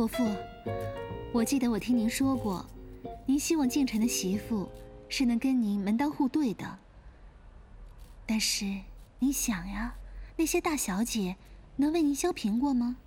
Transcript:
伯父，我记得我听您说过，您希望进城的媳妇是能跟您门当户对的。但是您想呀，那些大小姐能为您削苹果吗？